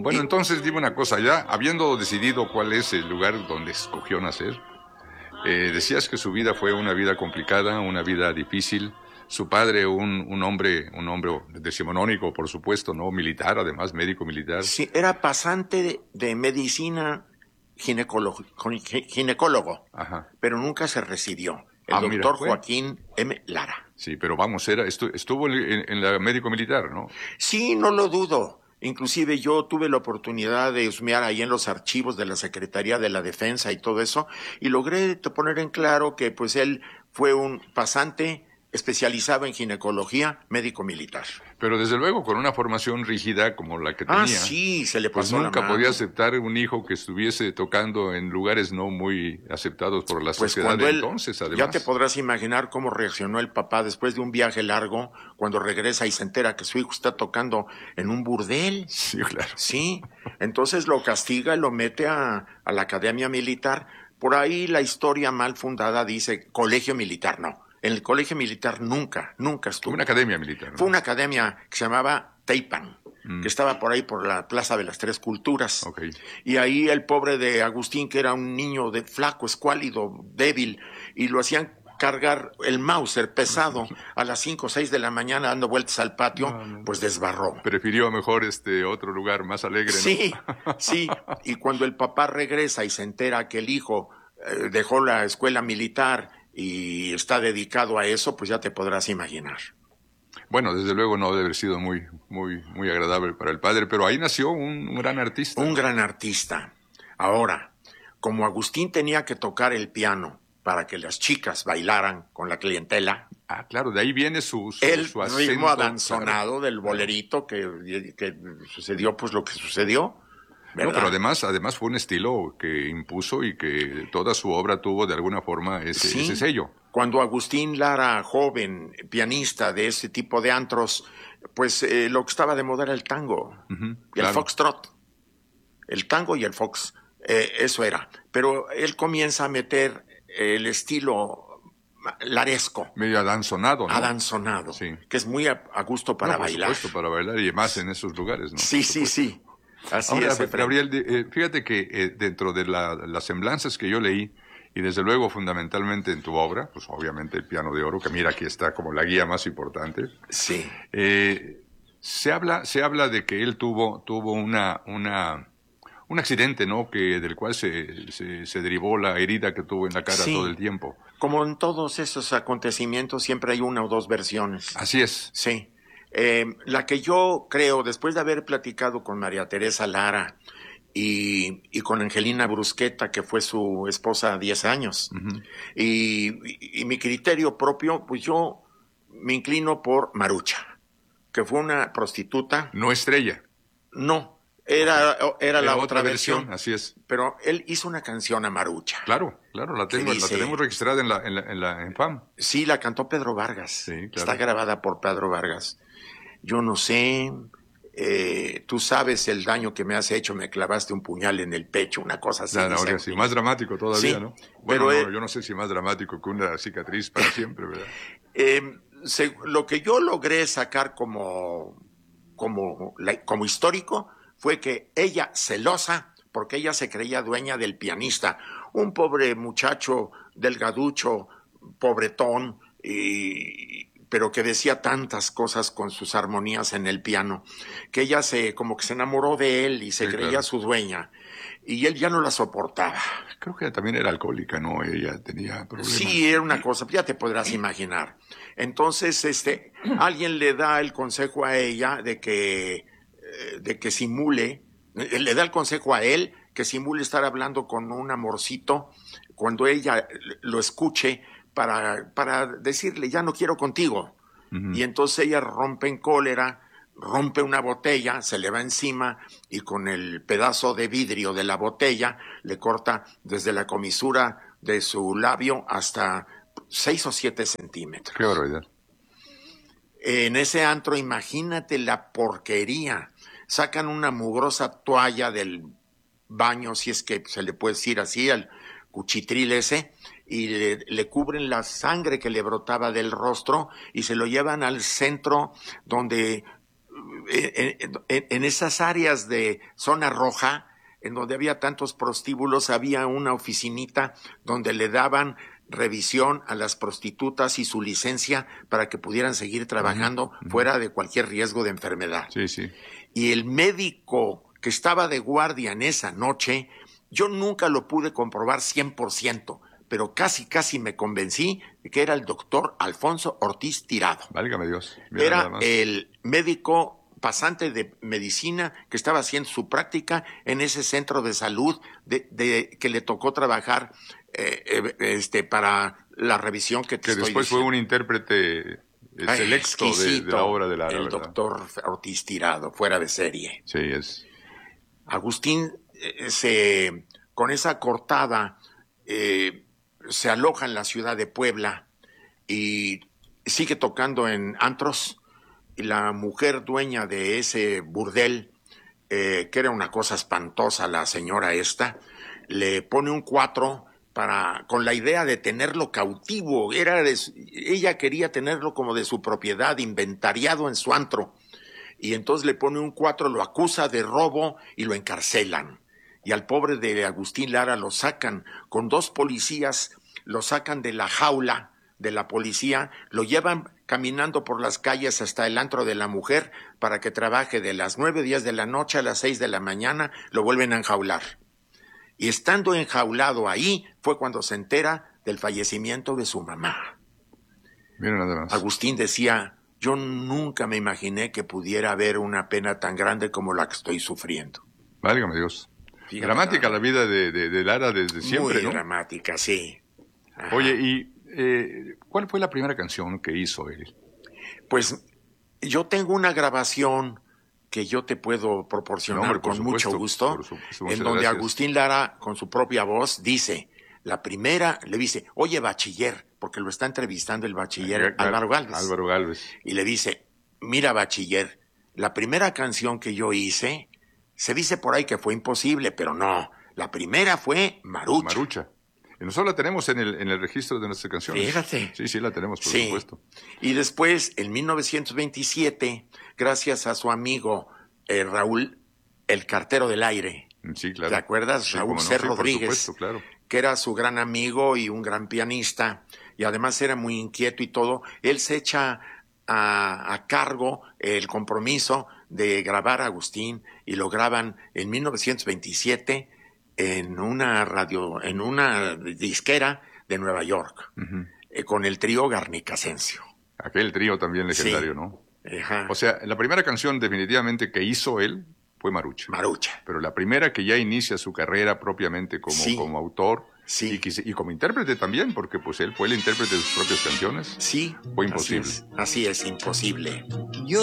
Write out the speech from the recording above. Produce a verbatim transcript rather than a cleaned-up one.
Bueno, Y- entonces dime una cosa, ya habiendo decidido cuál es el lugar donde escogió nacer, eh, decías que su vida fue una vida complicada, una vida difícil. Su padre, un, un hombre, un hombre decimonónico, por supuesto, ¿no? Militar, además, médico militar. Sí, era pasante de, de medicina ginecólogo, ginecólogo, Ajá. pero nunca se recibió. El Ah, mira, doctor fue. Joaquín M. Lara. Sí, pero vamos, era, estu- estuvo en, en la médico militar, ¿no? Sí, no lo dudo. Inclusive yo tuve la oportunidad de husmear ahí en los archivos de la Secretaría de la Defensa y todo eso, y logré poner en claro que pues él fue un pasante especializado en ginecología médico militar. Pero desde luego, con una formación rígida como la que Ah, tenía, sí, se le pues pasó la nunca mano. podía aceptar un hijo que estuviese tocando en lugares no muy aceptados por la Pues sociedad cuando de él, entonces, además. ya te podrás imaginar cómo reaccionó el papá después de un viaje largo, cuando regresa y se entera que su hijo está tocando en un burdel. Sí, claro. Sí, entonces lo castiga y lo mete a, a la academia militar. Por ahí la historia mal fundada dice colegio militar, no. En el colegio militar nunca, nunca estuvo. Fue una academia militar, ¿no? Fue una academia que se llamaba Teipan, Mm. que estaba por ahí por la Plaza de las Tres Culturas. Ok. Y ahí el pobre de Agustín, que era un niño de flaco, escuálido, débil, y lo hacían cargar el Mauser pesado a las cinco o seis de la mañana dando vueltas al patio, No, no. pues desbarró. Prefirió mejor este otro lugar más alegre, ¿no? Sí, sí. Y cuando el papá regresa y se entera que el hijo eh, dejó la escuela militar y está dedicado a eso, pues ya te podrás imaginar. Bueno, desde luego no debe haber sido muy, muy, muy agradable para el padre, pero ahí nació un, un gran artista. Un gran artista. Ahora, como Agustín tenía que tocar el piano para que las chicas bailaran con la clientela, Ah, claro, de ahí viene su, su, el su acento. ritmo adanzonado Claro. del bolerito que, que sucedió pues lo que sucedió, ¿verdad? No, pero además, además fue un estilo que impuso y que toda su obra tuvo de alguna forma ese, Sí. ese sello. Cuando Agustín Lara, joven, pianista de ese tipo de antros, pues eh, lo que estaba de moda era el tango Ujú, y el claro. foxtrot. El tango y el fox, eh, eso era. Pero él comienza a meter el estilo laresco, Medio adanzonado, ¿no? adanzonado, Sí. que es muy a, a gusto para No, por bailar. supuesto, para bailar y más en esos lugares, ¿no? Sí, Por sí, supuesto. sí. Así Ahora, es, Efraín. Gabriel, de- eh, fíjate que eh, dentro de la- las semblanzas que yo leí, y desde luego fundamentalmente en tu obra, pues obviamente el Piano de Oro, que mira aquí está como la guía más importante, Sí, eh, se habla, se habla de que él tuvo, tuvo una, una, un accidente, ¿no? Que, del cual se, se, se derivó la herida que tuvo en la cara Sí. todo el tiempo. como en todos esos acontecimientos siempre hay una o dos versiones. Así es. Sí. Eh, la que yo creo, después de haber platicado con María Teresa Lara y, y con Angelina Brusqueta, que fue su esposa diez años, Ujú. y, y- y mi criterio propio, pues yo me inclino por Marucha, que fue una prostituta. No estrella. No, era, era la Era otra versión, así es. pero él hizo una canción a Marucha. Claro, claro, la, ¿Qué tengo, la dice? tenemos registrada en la, en la, en la en FAM. Sí, la cantó Pedro Vargas. Sí, claro. Está grabada por Pedro Vargas. Yo no sé, eh, tú sabes el daño que me has hecho, me clavaste un puñal en el pecho, una cosa así. La- la- dice. ahora sí, más dramático todavía, Sí, ¿no? Bueno, pero no, él- yo no sé si más dramático que una cicatriz para siempre, ¿verdad? Eh, se- lo que yo logré sacar como, como, la- como histórico fue que ella, celosa, porque ella se creía dueña del pianista, un pobre muchacho delgaducho, pobretón, y, pero que decía tantas cosas con sus armonías en el piano, que ella se como que se enamoró de él y se Sí, creía claro. su dueña, y él ya no la soportaba. Creo que también era alcohólica, ¿no? Ella tenía problemas. Sí, era una cosa, ya te podrás imaginar. Entonces, este, alguien le da el consejo a ella de que, eh, de que simule, eh, le da el consejo a él que simule estar hablando con un amorcito cuando ella lo escuche para, para decirle, ya no quiero contigo. Ujú. Y entonces ella rompe en cólera, rompe una botella, se le va encima y con el pedazo de vidrio de la botella le corta desde la comisura de su labio hasta seis o siete centímetros. Qué barbaridad. En ese antro, imagínate la porquería. Sacan una mugrosa toalla del baño, si es que se le puede decir así, al cuchitril ese, y le, le cubren la sangre que le brotaba del rostro y se lo llevan al centro donde en, en, en esas áreas de zona roja, en donde había tantos prostíbulos, había una oficinita donde le daban revisión a las prostitutas y su licencia para que pudieran seguir trabajando uh-huh. fuera de cualquier riesgo de enfermedad. Sí, sí. Y el médico que estaba de guardia en esa noche, yo nunca lo pude comprobar cien por ciento, pero casi, casi me convencí de que era el doctor Alfonso Ortiz Tirado. Válgame Dios. Mira, era el médico pasante de medicina que estaba haciendo su práctica en ese centro de salud de, de que le tocó trabajar eh, eh, este, para la revisión que te que estoy después diciendo. fue un intérprete selecto de, de la obra de Lara. El ¿verdad? doctor Ortiz Tirado, fuera de serie. Sí, es. Agustín eh, se, con esa cortada eh, se aloja en la ciudad de Puebla y sigue tocando en antros. Y la mujer dueña de ese burdel, eh, que era una cosa espantosa la señora esta, le pone un cuatro para, con la idea de tenerlo cautivo. Era de, ella quería tenerlo como de su propiedad, inventariado en su antro. Y entonces le pone un cuatro, lo acusa de robo y lo encarcelan. Y al pobre de Agustín Lara lo sacan con dos policías, lo sacan de la jaula de la policía, lo llevan caminando por las calles hasta el antro de la mujer para que trabaje de las nueve, diez de la noche a las seis de la mañana, lo vuelven a enjaular. Y estando enjaulado ahí fue cuando se entera del fallecimiento de su mamá. Mira nada más. Agustín decía, yo nunca me imaginé que pudiera haber una pena tan grande como la que estoy sufriendo. Válgame Dios. Fíjate, dramática ¿no? la vida de, de, de Lara desde siempre, Muy ¿no? dramática, sí. Ajá. Oye, y eh, ¿cuál fue la primera canción que hizo él? Pues yo tengo una grabación que yo te puedo proporcionar no, hombre, con supuesto, mucho gusto, por supuesto, en donde gracias. Agustín Lara, con su propia voz, dice, la primera, le dice, oye, bachiller, porque lo está entrevistando el bachiller Gal- Álvaro Gálvez. Álvaro Gálvez. Y le dice, mira, bachiller, la primera canción que yo hice, se dice por ahí que fue imposible, pero no, la primera fue Marucha. Marucha. Y nosotros la tenemos en el, en el registro de nuestras canciones. Fíjate. Sí, sí, la tenemos, por sí. supuesto. Y después, en mil novecientos veintisiete, gracias a su amigo eh, Raúl, el cartero del aire. Sí, claro. ¿Te acuerdas? Sí, Raúl no, C. sí, Rodríguez, por supuesto, claro. Que era su gran amigo y un gran pianista, y además era muy inquieto y todo. Él se echa a, a cargo el compromiso de grabar a Agustín, y lo graban en mil novecientos veintisiete en una radio, en una disquera de Nueva York, uh-huh. eh, con el trío Garnica-Asensio. Aquel trío también legendario, sí. ¿no? Ajá. O sea, la primera canción definitivamente que hizo él fue Marucha. Marucha. Pero la primera que ya inicia su carrera propiamente como, sí. como autor sí. y, que, y como intérprete también, porque pues él fue el intérprete de sus propias canciones. Sí. Fue imposible. Así es, así es imposible.